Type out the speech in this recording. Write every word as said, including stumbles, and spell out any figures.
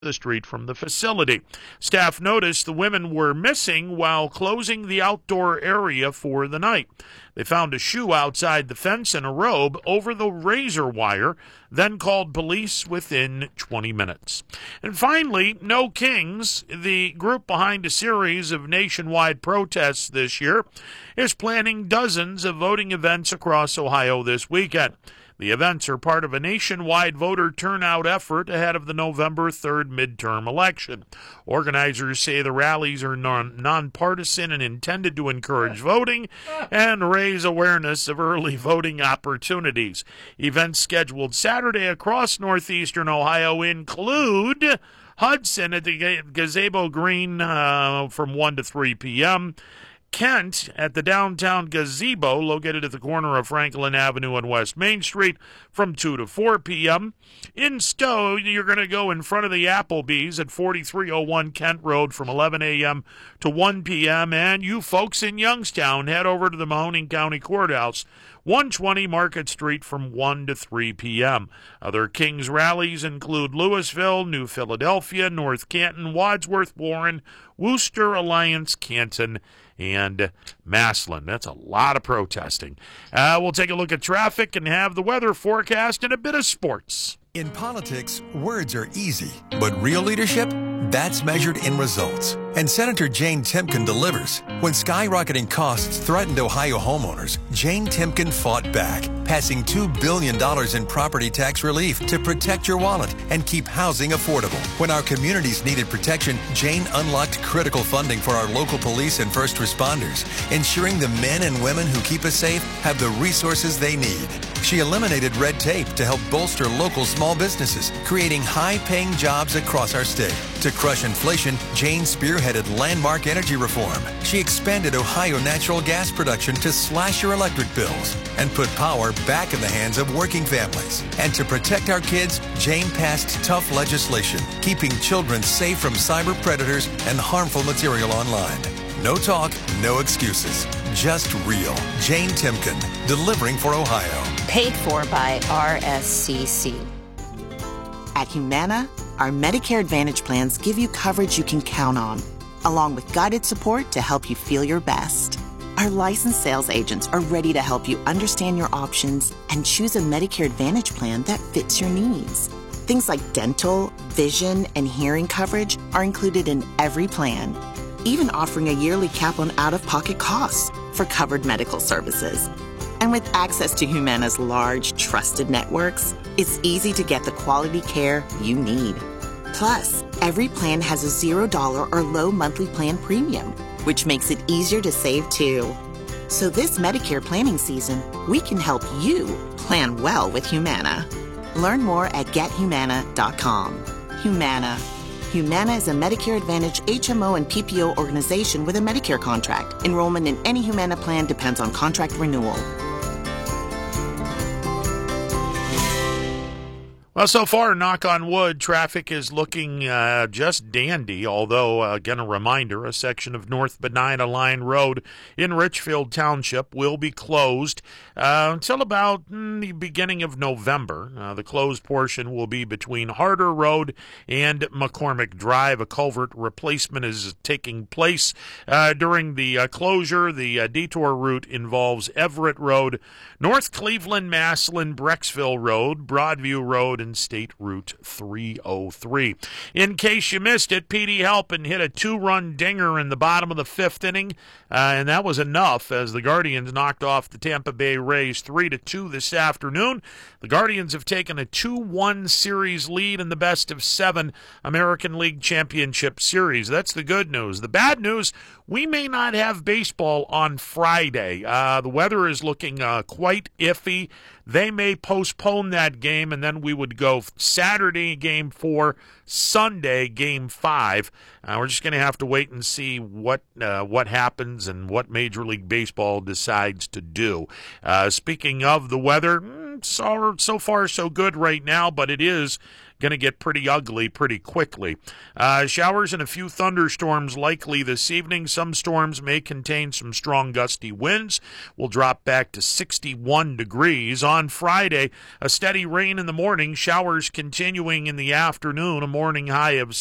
the street from the facility. Staff noticed the women were missing while closing the outdoor area for the night. They found a shoe outside the fence and a robe over the razor wire, then called police within twenty minutes. And finally, No Kings, the group behind a series of nationwide protests this year, is planning dozens of voting events across Ohio this weekend. The events are part of a nationwide voter turnout effort ahead of the November third midterm election. Organizers say the rallies are non- nonpartisan and intended to encourage voting and raise awareness of early voting opportunities. Events scheduled Saturday across northeastern Ohio include Hudson at the Gazebo Green uh, from one to three p.m., Kent at the downtown gazebo located at the corner of Franklin Avenue and West Main Street from two to four p.m. In Stowe, you're going to go in front of the Applebee's at forty-three oh one Kent Road from eleven a.m. to one p.m. And you folks in Youngstown, head over to the Mahoning County Courthouse, one twenty Market Street from one to three p.m. Other Kings rallies include Louisville, New Philadelphia, North Canton, Wadsworth, Warren, Worcester, Alliance, Canton, and Massillon. That's a lot of protesting. Uh, we'll take a look at traffic and have the weather forecast and a bit of sports. In politics, words are easy, but real leadership, that's measured in results. And Senator Jane Timken delivers. When skyrocketing costs threatened Ohio homeowners, Jane Timken fought back, passing two billion dollars in property tax relief to protect your wallet and keep housing affordable. When our communities needed protection, Jane unlocked critical funding for our local police and first responders, ensuring the men and women who keep us safe have the resources they need. She eliminated red tape to help bolster local small businesses, creating high-paying jobs across our state. To crush inflation, Jane spearheaded landmark energy reform. She expanded Ohio natural gas production to slash your electric bills and put power back in the hands of working families. And to protect our kids, Jane passed tough legislation, keeping children safe from cyber predators and harmful material online. No talk, no excuses. Just real. Jane Timken, delivering for Ohio. Paid for by R S C C. At Humana, our Medicare Advantage plans give you coverage you can count on, along with guided support to help you feel your best. Our licensed sales agents are ready to help you understand your options and choose a Medicare Advantage plan that fits your needs. Things like dental, vision, and hearing coverage are included in every plan, even offering a yearly cap on out-of-pocket costs for covered medical services. And with access to Humana's large, trusted networks, it's easy to get the quality care you need. Plus, every plan has a zero dollar or low monthly plan premium, which makes it easier to save too. So this Medicare planning season, we can help you plan well with Humana. Learn more at get humana dot com. Humana. Humana is a Medicare Advantage H M O and P P O organization with a Medicare contract. Enrollment in any Humana plan depends on contract renewal. Well, so far, knock on wood, traffic is looking uh, just dandy, although, uh, again, a reminder, a section of North Benina Line Road in Richfield Township will be closed uh, until about mm, the beginning of November. Uh, the closed portion will be between Harder Road and McCormick Drive. A culvert replacement is taking place uh, during the uh, closure. The uh, detour route involves Everett Road, North Cleveland, Massillon, Brecksville Road, Broadview Road, and State Route three oh three. In case you missed it, Petey Halpin hit a two-run dinger in the bottom of the fifth inning, uh, and that was enough as the Guardians knocked off the Tampa Bay Rays three to two this afternoon. The Guardians have taken a two one series lead in the best of seven American League Championship Series. That's the good news. The bad news, we may not have baseball on Friday. Uh, the weather is looking uh, quite iffy. They may postpone that game, and then we would go Saturday game four, Sunday game five. Uh, we're just going to have to wait and see what uh, what happens and what Major League Baseball decides to do. Uh, speaking of the weather, so, so far so good right now, but it is going to get pretty ugly pretty quickly. Uh, showers and a few thunderstorms likely this evening. Some storms may contain some strong gusty winds. We'll drop back to sixty-one degrees. On Friday, a steady rain in the morning, showers continuing in the afternoon, a morning high of